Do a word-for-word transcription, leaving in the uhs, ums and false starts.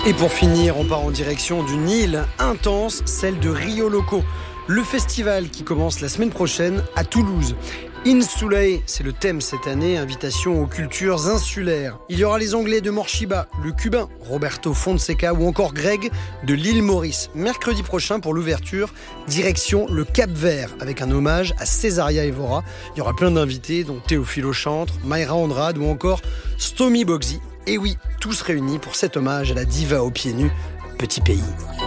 Et pour finir, on part en direction d'une île intense, celle de Rio Loco. Le festival qui commence la semaine prochaine à Toulouse. Insulae, c'est le thème cette année, invitation aux cultures insulaires. Il y aura les Anglais de Morchiba, le Cubain Roberto Fonseca ou encore Greg de l'île Maurice. Mercredi prochain pour l'ouverture, direction le Cap-Vert avec un hommage à Césaria Évora. Il y aura plein d'invités dont Théophile Chantre, Mayra Andrade ou encore Stomy Bogsy. Et oui, tous réunis pour cet hommage à la diva aux pieds nus, Petit Pays.